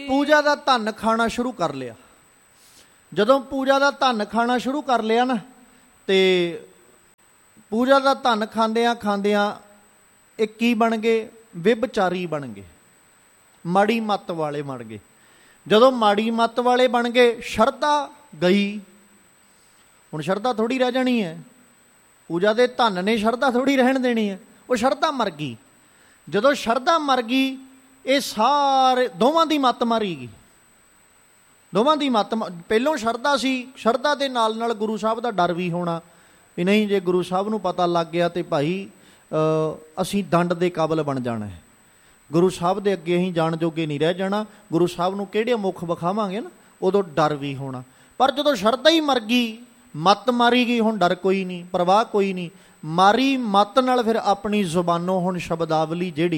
ਪੂਜਾ ਦਾ ਧਨ ਖਾਣਾ ਸ਼ੁਰੂ ਕਰ ਲਿਆ। ਜਦੋਂ ਪੂਜਾ ਦਾ ਧਨ ਖਾਣਾ ਸ਼ੁਰੂ ਕਰ ਲਿਆ ਨਾ, ਤੇ ਪੂਜਾ ਦਾ ਧਨ ਖਾਂਦਿਆਂ ਖਾਂਦਿਆਂ ਇਹ ਕੀ ਬਣ ਗਏ? ਵਿਭਚਾਰੀ ਬਣ ਗਏ, ਮਾੜੀ ਮੱਤ ਵਾਲੇ ਬਣ ਗਏ। ਜਦੋਂ ਮਾੜੀ ਮੱਤ ਵਾਲੇ ਬਣ ਗਏ, ਸ਼ਰਧਾ ਗਈ। ਹੁਣ ਸ਼ਰਧਾ ਥੋੜ੍ਹੀ ਰਹਿ ਜਾਣੀ ਹੈ, ਪੂਜਾ ਦੇ ਧਨ ਨੇ ਸ਼ਰਧਾ ਥੋੜ੍ਹੀ ਰਹਿਣ ਦੇਣੀ ਹੈ। ਉਹ ਸ਼ਰਧਾ ਮਰ ਗਈ। ਜਦੋਂ ਸ਼ਰਧਾ ਮਰ ਗਈ, ਇਹ ਸਾਰੇ ਦੋਵਾਂ ਦੀ ਮੱਤ ਮਾਰੀ ਗਈ। ਦੋਵਾਂ ਦੀ ਮੱਤ, ਪਹਿਲੋਂ ਸ਼ਰਧਾ ਸੀ, ਸ਼ਰਧਾ ਦੇ ਨਾਲ ਨਾਲ ਗੁਰੂ ਸਾਹਿਬ ਦਾ ਡਰ ਵੀ ਹੋਣਾ ਵੀ ਨਹੀਂ, ਜੇ ਗੁਰੂ ਸਾਹਿਬ ਨੂੰ ਪਤਾ ਲੱਗ ਗਿਆ ਤੇ ਭਾਈ ਅਸੀਂ ਦੰਡ ਦੇ ਕਾਬਲ ਬਣ ਜਾਣਾ ਹੈ, ਗੁਰੂ ਸਾਹਿਬ ਦੇ ਅੱਗੇ ਅਸੀਂ ਜਾਣ ਜੋਗੇ ਨਹੀਂ ਰਹਿ ਜਾਣਾ, ਗੁਰੂ ਸਾਹਿਬ ਨੂੰ ਕਿਹੜੇ ਮੁੱਖ ਵਿਖਾਵਾਂਗੇ ਨਾ, ਉਦੋਂ ਡਰ ਵੀ ਹੋਣਾ। ਪਰ ਜਦੋਂ ਸ਼ਰਧਾ ਹੀ ਮਰ ਗਈ, ਮੱਤ ਮਾਰੀ ਗਈ, ਹੁਣ ਡਰ ਕੋਈ ਨਹੀਂ, ਪਰਵਾਹ ਕੋਈ ਨਹੀਂ। ਮਾਰੀ ਮੱਤ ਨਾਲ ਫਿਰ ਆਪਣੀ ਜ਼ੁਬਾਨੋਂ ਹੁਣ ਸ਼ਬਦਾਵਲੀ ਜਿਹੜੀ